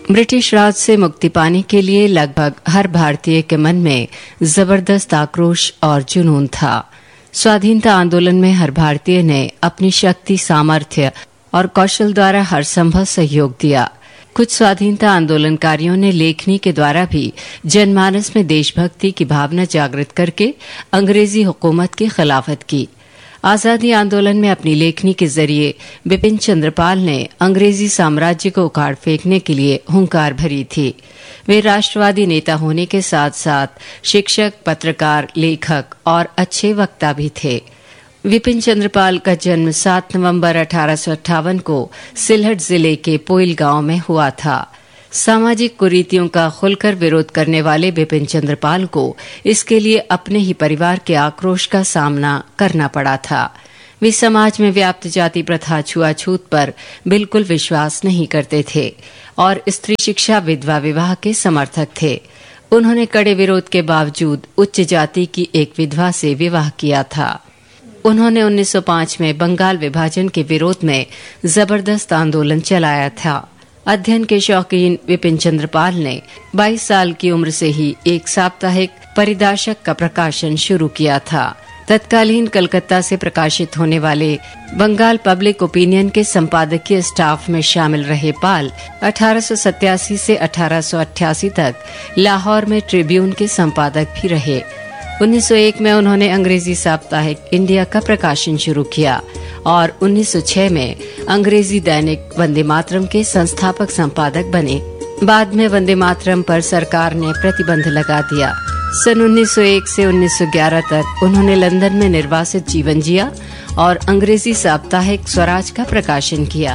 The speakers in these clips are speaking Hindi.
ब्रिटिश राज से मुक्ति पाने के लिए लगभग हर भारतीय के मन में जबरदस्त आक्रोश और जुनून था। स्वाधीनता आंदोलन में हर भारतीय ने अपनी शक्ति, सामर्थ्य और कौशल द्वारा हर संभव सहयोग दिया। कुछ स्वाधीनता आंदोलनकारियों ने लेखनी के द्वारा भी जनमानस में देशभक्ति की भावना जागृत करके अंग्रेजी हुकूमत की खिलाफत की। आजादी आंदोलन में अपनी लेखनी के जरिए बिपिन चंद्र पाल ने अंग्रेजी साम्राज्य को उखाड़ फेंकने के लिए हुंकार भरी थी। वे राष्ट्रवादी नेता होने के साथ साथ शिक्षक, पत्रकार, लेखक और अच्छे वक्ता भी थे। विपिन चंद्र पाल का जन्म 7 नवंबर 1858 को सिलहट जिले के पोइल गांव में हुआ था। सामाजिक कुरीतियों का खुलकर विरोध करने वाले बिपिन चंद्र पाल को इसके लिए अपने ही परिवार के आक्रोश का सामना करना पड़ा था। वे समाज में व्याप्त जाति प्रथा, छुआछूत पर बिल्कुल विश्वास नहीं करते थे और स्त्री शिक्षा, विधवा विवाह के समर्थक थे। उन्होंने कड़े विरोध के बावजूद उच्च जाति की एक विधवा से विवाह किया था। उन्होंने 1905 में बंगाल विभाजन के विरोध में जबरदस्त आंदोलन चलाया था। अध्ययन के शौकीन विपिन चंद्र पाल ने 22 साल की उम्र से ही एक साप्ताहिक परिदर्शक का प्रकाशन शुरू किया था। तत्कालीन कलकत्ता से प्रकाशित होने वाले बंगाल पब्लिक ओपिनियन के संपादकीय स्टाफ में शामिल रहे पाल 1887 से 1888 तक लाहौर में ट्रिब्यून के संपादक भी रहे। 1901 में उन्होंने अंग्रेजी साप्ताहिक इंडिया का प्रकाशन शुरू किया और 1906 में अंग्रेजी दैनिक वंदे मातरम के संस्थापक संपादक बने। बाद में वंदे मातरम पर सरकार ने प्रतिबंध लगा दिया। सन 1901 से 1911 तक उन्होंने लंदन में निर्वासित जीवन जिया और अंग्रेजी साप्ताहिक स्वराज का प्रकाशन किया।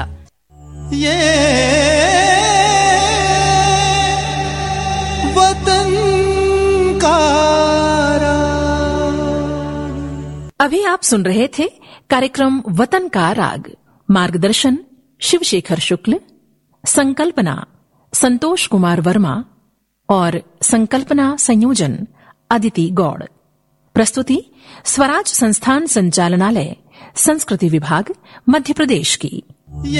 अभी आप सुन रहे थे कार्यक्रम वतन का राग। मार्गदर्शन शिवशेखर शुक्ल, संकल्पना संतोष कुमार वर्मा और संकल्पना संयोजन अदिति गौड़। प्रस्तुति स्वराज संस्थान संचालनालय, संस्कृति विभाग, मध्य प्रदेश की।